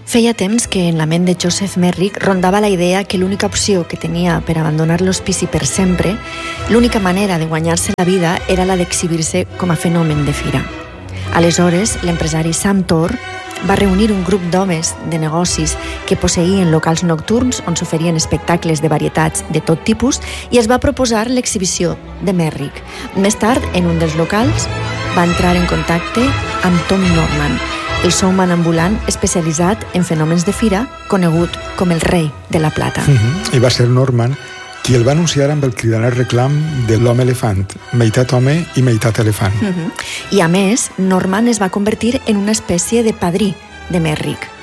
Feia temps que en la ment de Joseph Merrick rondava la idea que l'única opció que tenia per abandonar l'hospici per sempre, l'única manera de guanyar-se la vida era la d'exhibir-se com a fenomen de fira. Aleshores, l'empresari Sam Torr va reunir un grup d'homes de negocis que posseïen locals nocturns on s'oferien espectacles de varietats de tot tipus i es va proposar l'exhibició de Merrick. Més tard, en un dels locals, va entrar en contacte amb Tom Norman, el showman ambulant especialitzat en fenòmens de fira, conegut com el rei de la plata. I va ser Norman qui el va anunciar amb el cridaner reclam de l'home elefant, meitat home i meitat elefant. I a més, Norman es va convertir en una espècie de padrí de Merrick.